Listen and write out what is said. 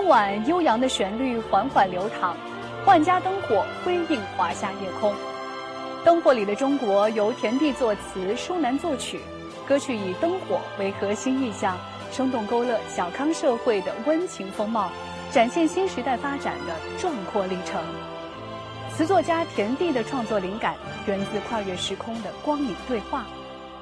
晚悠扬的旋律缓缓流淌，万家灯火辉映华夏夜空。灯火里的中国由田地作词，舒楠作曲。歌曲以灯火为核心意象，生动勾勒小康社会的温情风貌，展现新时代发展的壮阔历程。词作家田地的创作灵感源自跨越时空的光影对话。